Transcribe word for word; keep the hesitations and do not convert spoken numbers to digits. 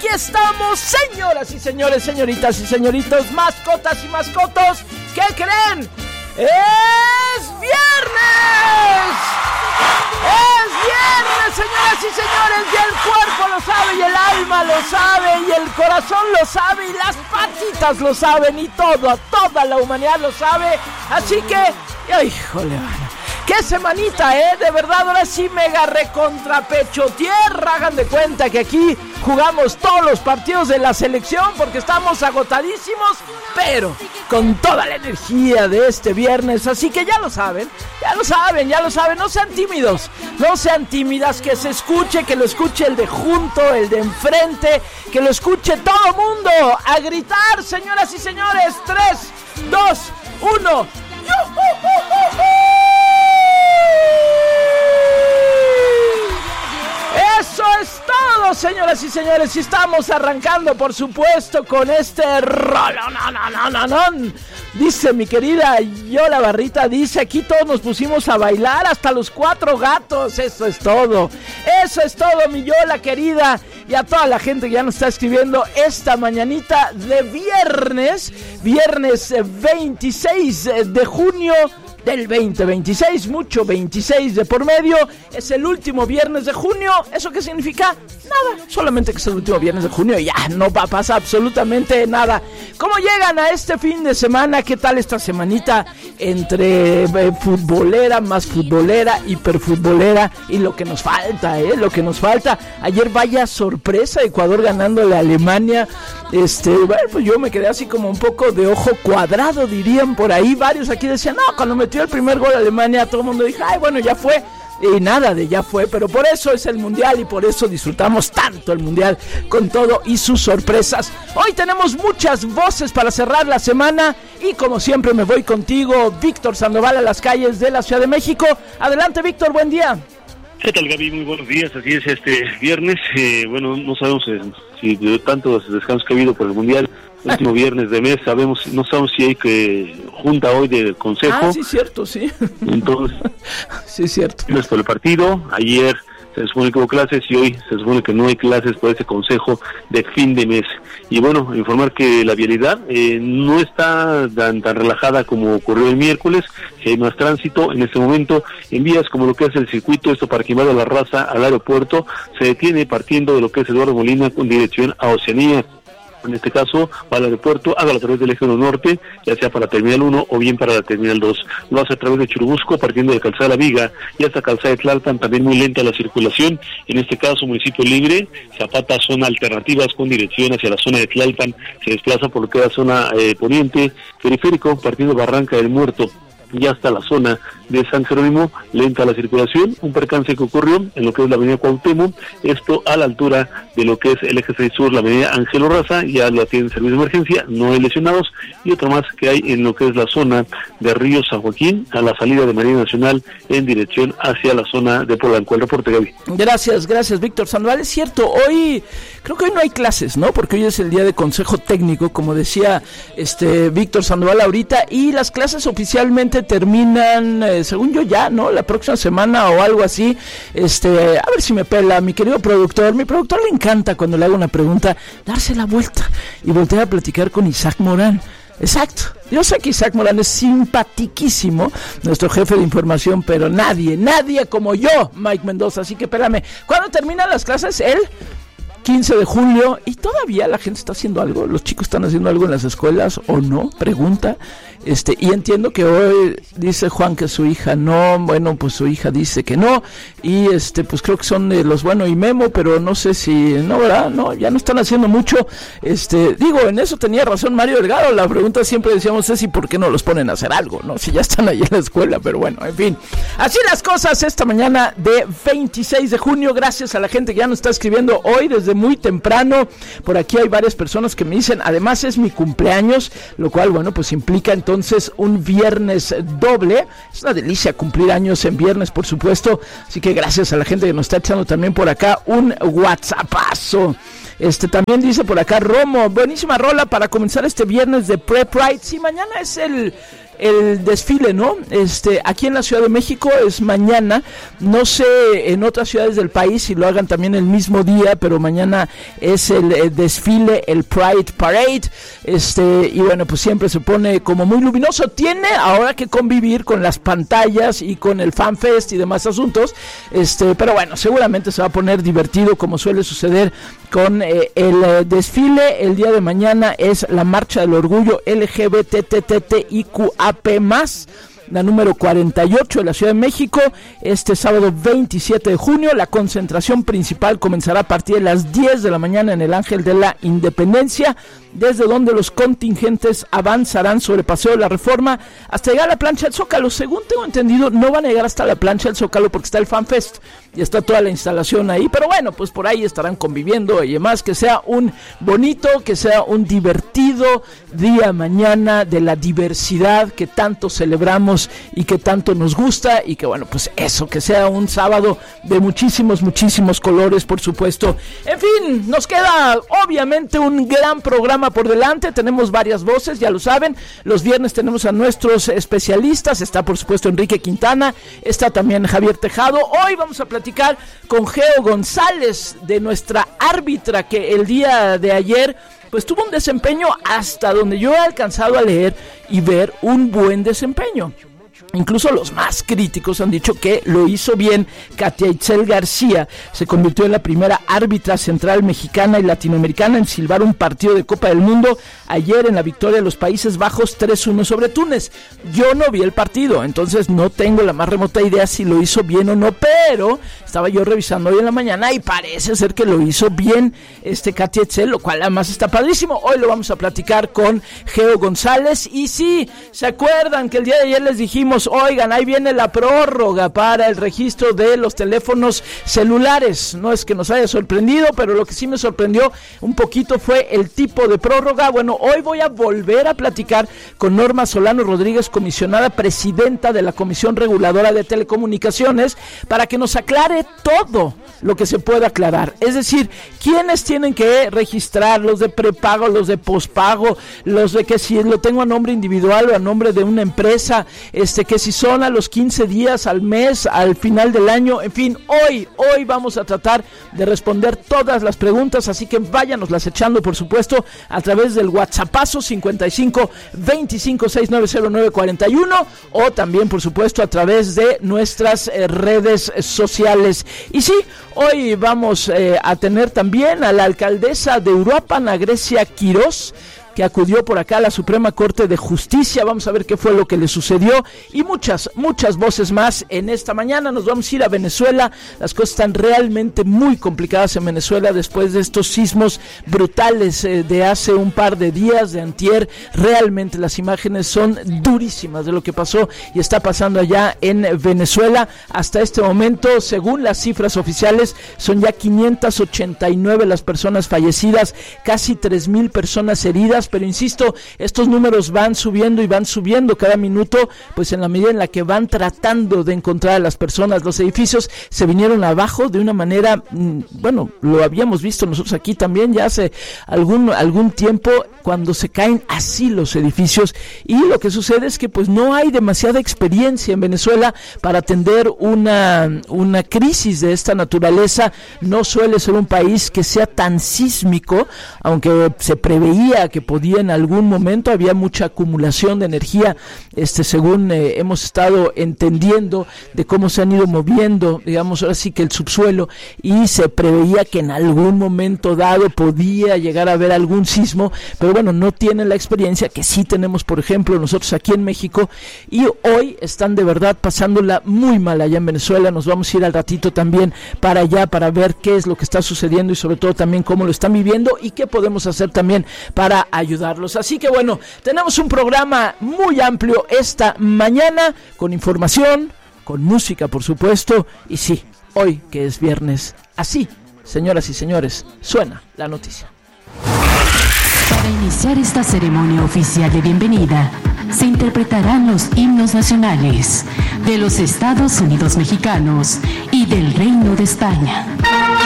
aquí estamos, señoras y señores, señoritas y señoritos, mascotas y mascotos. ¿Qué creen? ¡Es viernes! ¡Es viernes, señoras y señores! Y el cuerpo lo sabe, y el alma lo sabe, y el corazón lo sabe, y las patitas lo saben, y todo, toda la humanidad lo sabe. Así que, ¡ay, híjole! ¡Qué semanita, eh! De verdad, ahora sí mega recontra pecho tierra. Hagan de cuenta que aquí jugamos todos los partidos de la selección porque estamos agotadísimos, pero con toda la energía de este viernes. Así que ya lo saben, ya lo saben, ya lo saben. No sean tímidos, no sean tímidas. Que se escuche, que lo escuche el de junto, el de enfrente, que lo escuche todo mundo. A gritar, señoras y señores. Tres, dos, uno. Eso es todo, señoras y señores. Y estamos arrancando, por supuesto, con este rolón. No, no, no, no, no. Dice mi querida Yola Barrita, dice, aquí todos nos pusimos a bailar, hasta los cuatro gatos. Eso es todo, eso es todo, mi Yola querida. Y a toda la gente que ya nos está escribiendo esta mañanita de viernes, viernes veintiséis de junio del veinte veintiséis, mucho veintiséis de por medio. Es el último viernes de junio. ¿Eso qué significa? Nada, solamente que es el último viernes de junio y ya no va a pasar absolutamente nada. ¿Cómo llegan a este fin de semana? ¿Qué tal esta semanita entre eh, futbolera, más futbolera, hiperfutbolera y lo que nos falta, eh? Lo que nos falta. Ayer vaya sorpresa, Ecuador ganándole a Alemania. Este, bueno, pues yo me quedé así como un poco de ojo cuadrado, dirían por ahí. Varios aquí decían, no, cuando metió el primer gol a Alemania, todo el mundo dijo, ay, bueno, ya fue. Y nada de ya fue, pero por eso es el Mundial y por eso disfrutamos tanto el Mundial con todo y sus sorpresas. Hoy tenemos muchas voces para cerrar la semana y como siempre me voy contigo, Víctor Sandoval, a las calles de la Ciudad de México. Adelante, Víctor, buen día. ¿Qué tal, Gaby? Muy buenos días. Así es, este viernes, eh, bueno, no sabemos eh, si de tantos descansos que ha habido por el Mundial, el último viernes de mes, sabemos, no sabemos si hay que junta hoy de consejo. Ah, sí, cierto, sí. Entonces, sí, cierto. No es por el partido, ayer se supone que hubo clases y hoy se supone que no hay clases por ese consejo de fin de mes. Y bueno, informar que la vialidad eh, no está tan, tan relajada como ocurrió el miércoles, que hay más tránsito en este momento en vías como lo que es el circuito, esto para quien va de La Raza al aeropuerto, se detiene partiendo de lo que es Eduardo Molina con dirección a Oceanía. En este caso, va al aeropuerto, hágalo a través del eje uno norte, ya sea para la Terminal uno o bien para la Terminal dos. Lo hace a través de Churubusco, partiendo de Calzada La Viga, y hasta Calzada de Tlalpan, también muy lenta la circulación. En este caso, Municipio Libre, Zapata, zona alternativas con dirección hacia la zona de Tlalpan, se desplaza por lo que es la zona eh, poniente, periférico, partiendo Barranca del Muerto, y hasta la zona de San Jerónimo, lenta la circulación, un percance que ocurrió en lo que es la avenida Cuauhtémoc, esto a la altura de lo que es el eje seis sur, la avenida Ángelo Raza, ya lo atiende el servicio de emergencia, no hay lesionados, y otro más que hay en lo que es la zona de Río San Joaquín, a la salida de Marina Nacional, en dirección hacia la zona de Polanco. El reporte, Gaby. Gracias, gracias, Víctor Sandoval. Es cierto, hoy, creo que hoy no hay clases, ¿no? Porque hoy es el día de consejo técnico, como decía este Víctor Sandoval ahorita, y las clases oficialmente terminan, eh, según yo ya, ¿no? La próxima semana o algo así. Este, a ver si me pela, mi querido productor. Mi productor le encanta cuando le hago una pregunta, darse la vuelta y voltear a platicar con Isaac Morán. Exacto, yo sé que Isaac Morán es simpatiquísimo, nuestro jefe de información, pero nadie, nadie como yo, Mike Mendoza, así que espérame, ¿cuándo terminan las clases? ¿El quince de julio? ¿Y todavía la gente está haciendo algo? ¿Los chicos están haciendo algo en las escuelas o no? Pregunta. Este, y entiendo que hoy dice Juan que su hija no, bueno, pues su hija dice que no, y este, pues creo que son de los Bueno y Memo, pero no sé si, no, ¿verdad? No, ya no están haciendo mucho. Este, digo, en eso tenía razón Mario Delgado, la pregunta siempre decíamos es, ¿y por qué no los ponen a hacer algo, no? Si ya están ahí en la escuela, pero bueno, en fin. Así las cosas esta mañana de veintiséis de junio, gracias a la gente que ya nos está escribiendo hoy desde muy temprano. Por aquí hay varias personas que me dicen, además es mi cumpleaños, lo cual, bueno, pues implica entonces Entonces un viernes doble. Es una delicia cumplir años en viernes, por supuesto. Así que gracias a la gente que nos está echando también por acá un WhatsAppazo. Este también dice por acá Romo, buenísima rola para comenzar este viernes de Prep Ride. Sí, mañana es el el desfile, ¿no? Este, aquí en la Ciudad de México es mañana, no sé en otras ciudades del país si lo hagan también el mismo día, pero mañana es el, el desfile, el Pride Parade, este, y bueno, pues siempre se pone como muy luminoso. Tiene ahora que convivir con las pantallas y con el FanFest y demás asuntos, este, pero bueno, seguramente se va a poner divertido como suele suceder con eh, el eh, desfile. El día de mañana es la Marcha del Orgullo L G B T T I Q A P más, la número cuarenta y ocho de la Ciudad de México, este sábado veintisiete de junio. La concentración principal comenzará a partir de las diez de la mañana en el Ángel de la Independencia, desde donde los contingentes avanzarán sobre Paseo de la Reforma hasta llegar a la plancha del Zócalo. Según tengo entendido, no van a llegar hasta la plancha del Zócalo porque está el FanFest y está toda la instalación ahí, pero bueno, pues por ahí estarán conviviendo y demás. Que sea un bonito, que sea un divertido día mañana de la diversidad que tanto celebramos y que tanto nos gusta, y que bueno, pues eso, que sea un sábado de muchísimos, muchísimos colores, por supuesto. En fin, nos queda obviamente un gran programa por delante. Tenemos varias voces, ya lo saben. Los viernes tenemos a nuestros especialistas. Está por supuesto Enrique Quintana, está también Javier Tejado. Hoy vamos a platicar con Geo González, de nuestra árbitra, que el día de ayer pues tuvo un desempeño, hasta donde yo he alcanzado a leer y ver, un buen desempeño. Incluso los más críticos han dicho que lo hizo bien. Katia Itzel García se convirtió en la primera árbitra central mexicana y latinoamericana en silbar un partido de Copa del Mundo ayer en la victoria de los Países Bajos tres uno sobre Túnez. Yo no vi el partido, entonces no tengo la más remota idea si lo hizo bien o no, pero estaba yo revisando hoy en la mañana y parece ser que lo hizo bien este Katia Itzel, lo cual además está padrísimo. Hoy lo vamos a platicar con Geo González. Y sí, ¿se acuerdan que el día de ayer les dijimos, oigan, ahí viene la prórroga para el registro de los teléfonos celulares? No es que nos haya sorprendido, pero lo que sí me sorprendió un poquito fue el tipo de prórroga. Bueno, hoy voy a volver a platicar con Norma Solano Rodríguez, comisionada presidenta de la Comisión Reguladora de Telecomunicaciones, para que nos aclare todo lo que se pueda aclarar. Es decir, quiénes tienen que registrar, los de prepago, los de pospago, los de que si lo tengo a nombre individual o a nombre de una empresa, este que si son a los quince días, al mes, al final del año. En fin, hoy, hoy vamos a tratar de responder todas las preguntas, así que váyanoslas echando, por supuesto, a través del WhatsAppazo cincuenta y cinco veinticinco sesenta y nueve cero nueve cuarenta y uno, o también, por supuesto, a través de nuestras eh, redes sociales. Y sí, hoy vamos eh, a tener también a la alcaldesa de Uruapan, a Grecia Quirós, que acudió por acá a la Suprema Corte de Justicia. Vamos a ver qué fue lo que le sucedió, y muchas, muchas voces más en esta mañana. Nos vamos a ir a Venezuela. Las cosas están realmente muy complicadas en Venezuela después de estos sismos brutales eh, de hace un par de días, de antier. Realmente las imágenes son durísimas de lo que pasó y está pasando allá en Venezuela. Hasta este momento, según las cifras oficiales, son ya quinientas ochenta y nueve las personas fallecidas, casi tres mil personas heridas. Pero insisto, estos números van subiendo y van subiendo cada minuto, pues en la medida en la que van tratando de encontrar a las personas. Los edificios se vinieron abajo de una manera, bueno, lo habíamos visto nosotros aquí también ya hace algún, algún tiempo, cuando se caen así los edificios. Y lo que sucede es que pues no hay demasiada experiencia en Venezuela para atender una, una crisis de esta naturaleza. No suele ser un país que sea tan sísmico, aunque se preveía que podía en algún momento, había mucha acumulación de energía, este según eh, hemos estado entendiendo de cómo se han ido moviendo, digamos, ahora sí que el subsuelo, y se preveía que en algún momento dado podía llegar a haber algún sismo, pero bueno, no tienen la experiencia que sí tenemos, por ejemplo, nosotros aquí en México, y hoy están de verdad pasándola muy mal allá en Venezuela. Nos vamos a ir al ratito también para allá, para ver qué es lo que está sucediendo y sobre todo también cómo lo están viviendo y qué podemos hacer también para ayudarlos. Así que bueno, tenemos un programa muy amplio esta mañana, con información, con música, por supuesto, y sí, hoy que es viernes, así, señoras y señores, suena la noticia. Para iniciar esta ceremonia oficial de bienvenida, se interpretarán los himnos nacionales de los Estados Unidos mexicanos y del Reino de España.